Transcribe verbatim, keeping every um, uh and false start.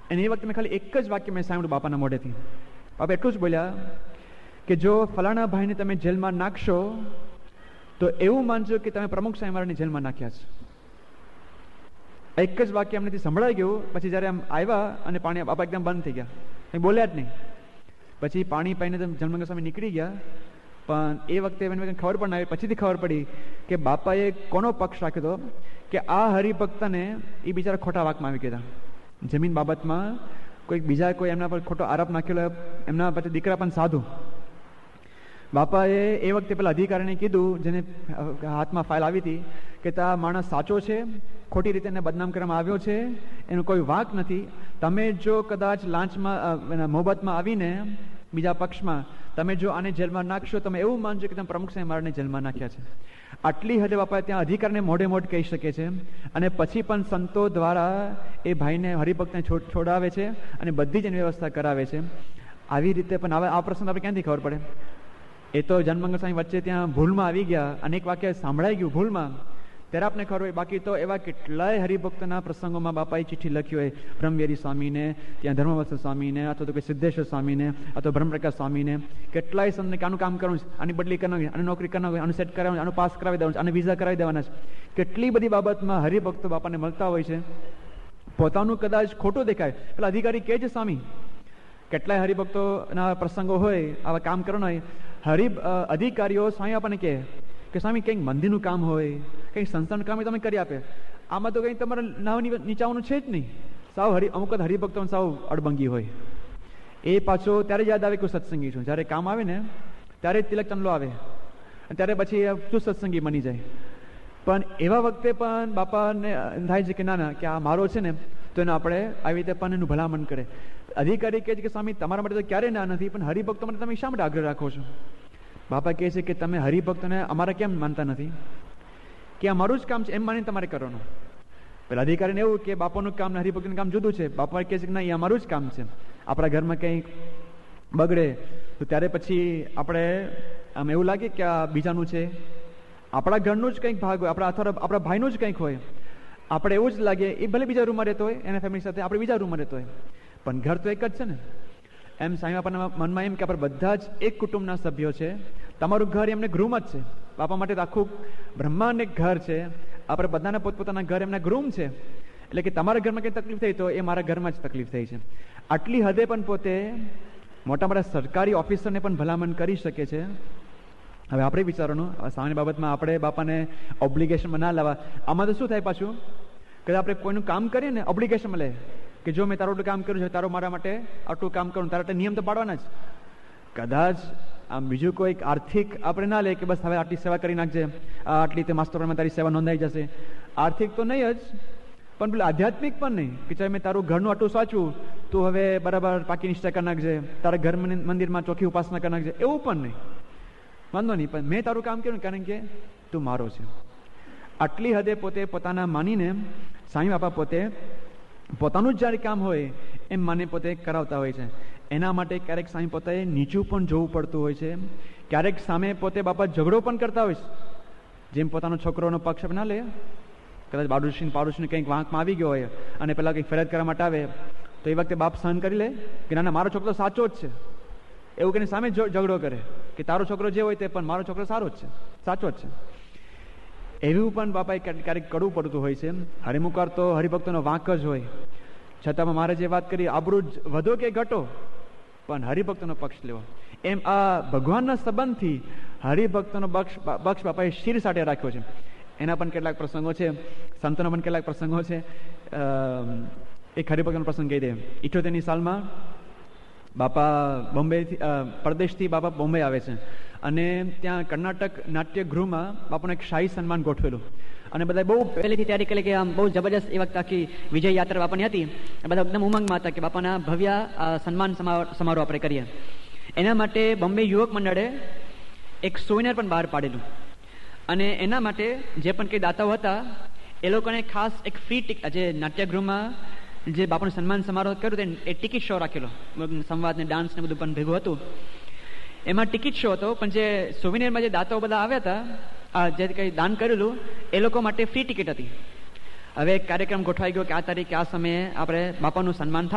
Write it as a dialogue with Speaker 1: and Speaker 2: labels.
Speaker 1: અને એ વખતે મેં ખાલી એક જ વાક્ય મેં સાંભળ્યું બાપાના મોઢેથી. બાપા એટલું જ બોલ્યા કે જો ફલાણા ભાઈને તમે જેલમાં નાખશો તો એવું માનજો કે તમે પ્રમુખ સ્વામીવાળાને જેલમાં નાખ્યા છે. એક જ વાક્ય અમનેથી સંભળાઈ ગયું. પછી જયારે આમ આવ્યા અને પાણી બાપા એકદમ બંધ થઈ ગયા, કંઈ બોલ્યા જ નહીં. પછી પાણી પાઈને જલમંગલ સ્વામી નીકળી ગયા. પણ એ વખતે મને ખબર પણ ના આવી, પછીથી ખબર પડી કે બાપાએ કોનો પક્ષ રાખ્યો હતો કે આ હરિભક્તને એ બિચારા ખોટા વાકમાં આવી ગયા. જમીન બાબતમાં કોઈ બીજા કોઈ એમના પર ખોટો આરોપ નાખેલો, એમના પછી દીકરા પણ સાધુ. બાપાએ એ વખતે પેલા અધિકારીને કીધું, જેને હાથમાં ફાઇલ આવી હતી, કે તા માણસ સાચો છે, ખોટી રીતે એને બદનામ કરવામાં આવ્યો છે, એનો કોઈ વાંક નથી. તમે જો કદાચ લાંચમાં મોહબતમાં આવીને બીજા પક્ષમાં તમે જો આને જેલમાં નાખશો, તમે એવું માનજો કે તમે પ્રમુખ સાહેબ મારાને જેલમાં નાખ્યા છે. આટલી હદે બાપા ત્યાં અધિકારને મોઢે મોઢ કહી શકે છે. અને પછી પણ સંતો દ્વારા એ ભાઈને હરિભક્તને છોડાવે છે અને બધી જ એની વ્યવસ્થા કરાવે છે. આવી રીતે પણ હવે આ પ્રસંગ આપણે ક્યાંથી ખબર પડે? એ તો જનમંગલ સ્વામી વચ્ચે ત્યાં ભૂલમાં આવી ગયા, અનેક વાક્ય સાંભળાઈ ગયું ભૂલમાં, ત્યારે આપને ખબર હોય. બાકી તો એવા કેટલાય હરિભક્તના પ્રસંગોમાં બાપાએ ચિઠ્ઠી લખી હોય, બ્રહ્મવેરી સ્વામીને, ત્યાં ધર્મવત્સલ સ્વામીને, અથવા તો કોઈ સિદ્ધેશ્વર સ્વામીને, અથવા બ્રહ્મપ્રકાશ સ્વામીને, કેટલાય સંતને કે આનું કામ કરવું છે, આની બદલી કરવાની, આની નોકરી કરવાની, આનું સેટ કરાવવાનું, આનું પાસ કરાવી દેવાનું, આને વિઝા કરાવી દેવાના છે. કેટલી બધી બાબતમાં હરિભક્તો બાપાને મળતા હોય છે. પોતાનું કદાચ ખોટું દેખાય, પેલા અધિકારી કહે છે સ્વામી, કેટલાય હરિભક્તોના પ્રસંગો હોય, આવા કામ કરવાના હોય, હરિ અધિકારીઓ સ્વામી આપણને કહે કે સ્વામી કંઈક મંદિરનું કામ હોય, કંઈક સંસ્થાનું કામ હોય, તમે કરી આપે. આમાં તો કંઈ તમારે નાવ નીચાવાનું છે જ નહીં. સાવ હરિ અમુક જ હરિભક્તો સાવ અડબંગી હોય. એ પાછો ત્યારે યાદ આવે કે સત્સંગી છું. જ્યારે કામ આવે ને ત્યારે તિલક ચંદલો આવે, ત્યારે પછી શું સત્સંગી બની જાય. પણ એવા વખતે પણ બાપાને થાય છે કે ના ના, કે આ મારો છે ને, તો એને આપણે આવી રીતે પણ એનું ભલામણ કરે. અધિકારી કહે છે કે સ્વામી તમારા માટે તો ક્યારેય ના નથી, પણ હરિભક્તો માટે તમે શા માટે આગ્રહ રાખો છો? બાપા કહે છે કે તમે હરિભક્તોને અમારા કેમ માનતા નથી? કે અમારું જ કામ છે એમ માનીને તમારે કરવાનું. પેલા અધિકારીને એવું કે બાપાનું કામ ને હરિભક્તનું કામ જુદું છે. બાપા કહે છે કે ના, એ અમારું જ કામ છે. આપણા ઘરમાં કંઈક બગડે તો ત્યારે પછી આપણે આમ એવું લાગે કે આ બીજાનું છે. આપણા ઘરનું જ કંઈક ભાગ હોય, આપણા અથવા આપણા ભાઈનું જ કંઈક હોય, આપણે એવું જ લાગે. એ ભલે બીજા રૂમમાં રહેતો હોય, એના ફેમિલી સાથે, આપણે બીજા રૂમમાં રહેતો હોય, પણ ઘર તો એક જ છે ને. એમ સ્વામી બાપાના મનમાં એમ કે આપણે બધા જ એક કુટુંબના સભ્યો છે. તમારું ઘર એમને ગૃહ જ છે. બાપા માટે તો આખું બ્રહ્માંડ એક ઘર છે. આપણે બધાના પોતપોતાના ઘર એમના ગૃહ છે. એટલે કે તમારા ઘરમાં કંઈ તકલીફ થઈ તો એ મારા ઘરમાં જ તકલીફ થઈ છે. આટલી હદે પણ પોતે મોટા મોટા સરકારી ઓફિસરને પણ ભલામણ કરી શકે છે. હવે આપણે વિચારવાનું, સામાન્ય બાબતમાં આપણે બાપાને ઓબ્લિગેશનમાં ના લાવવા. આમાં તો શું થાય પાછું, કે આપણે કોઈનું કામ કરીએ ને ઓબ્લિગેશનમાં લે કે જો મેં તારું આટલું કામ કર્યું છે, તારો મારા માટે આટલું કામ કરું, તારા નિયમ તો પાડવાના જ. કદાચ આમ બીજું કોઈક આર્થિક આપણે ના લે કે બસ હવે આટલી સેવા કરી નાખજે, આટલી તે માસ્ટરમાં તારી સેવા નોંધાઈ જશે. આર્થિક તો નહીં જ, પણ પેલું આધ્યાત્મિક પણ નહીં કે ચાહે મેં તારું ઘરનું આટલું સાચું, તું હવે બરાબર પાકી નિષ્ઠા કરી નાખજે, તારા ઘર મંદિરમાં ચોખ્ખી ઉપાસના કરી નાખજે, એવું પણ નહીં. વાંધો નહીં, પણ મેં તારું કામ કર્યું કારણ કે તું મારો છે. આટલી હદે પોતે પોતાના માનીને સ્વામી બાપા પોતે પોતાનું જ જ્યારે કામ હોય એમ માને પોતે કરાવતા હોય છે. એના માટે ક્યારેક સામે પોતે નીચું પણ જોવું પડતું હોય છે. ક્યારેક સામે પોતે બાપા ઝઘડો પણ કરતા હોય છે. જેમ પોતાનો છોકરોનો પક્ષ ના લે, કદાચ બાડુશી પાડોશીને કંઈક વાંકમાં આવી ગયો હોય અને પેલા કંઈક ફરિયાદ કરવા માટે આવે તો એ વખતે બાપ સહન કરી લે કે ના ના, મારો છોકરો સાચો જ છે, એવું કહીને સામે ઝઘડો કરે કે તારો છોકરો જે હોય તે પણ મારો છોકરો સારો જ છે, સાચો જ છે. એવું પણ બાપાએ ક્યારેક કરવું પડતું હોય છે. હરિમુકાર તો હરિભક્તોનો વાંક જ હોય, છતાં મારે જે વાત કરી આબરૂ વધો કે ઘટો, પણ હરિભક્તોનો પક્ષ લેવો. એમ આ ભગવાનના સંબંધથી હરિભક્તોનો પક્ષ પક્ષ બાપાએ શિર સાથે રાખ્યો છે. એના પણ કેટલાક પ્રસંગો છે, સંતોના પણ કેટલાક પ્રસંગો છે. એક હરિભક્તનો પ્રસંગ કહી દે. ઇઠ્યોતેરની સાલમાં બાપા બોમ્બેથી પરદેશથી બાપા બોમ્બે આવે છે અને ત્યાં કર્ણાટક નાટ્ય ગૃહમાં બાપાનું એક શાહી સન્માન ગોઠવેલું અને બધા બહુ પહેલેથી તૈયારી કરી કે આમ બહુ જબરજસ્ત એ વખતે આખી વિજય યાત્રા બાપાની હતી. બધા એકદમ ઉમંગમાં હતા કે બાપાના ભવ્ય સન્માન સમારોહ આપણે કરીએ. એના માટે બોમ્બે યુવક મંડળે એક સોઇનર પણ બહાર પાડેલું અને એના માટે જે પણ કંઈ દાતાઓ હતા એ લોકોને ખાસ એક ફ્રી ટિકિટ, જે નાટ્યગૃહમાં જે બાપાનું સન્માન સમારોહ કર્યું એ ટિકિટ શો રાખેલો, સંવાદ ને ડાન્સ ને બધું પણ ભેગું હતું. એમાં ટિકિટ શો હતો, પણ જે સોવિનિયરમાં જે દાતાઓ બધા આવ્યા હતા, આ જે કંઈ દાન કરેલું એ લોકો માટે ફ્રી ટિકિટ હતી. હવે કાર્યક્રમ ગોઠવાઈ ગયો કે આ તારીખે આ સમયે આપણે બાપાનું સન્માન થાય.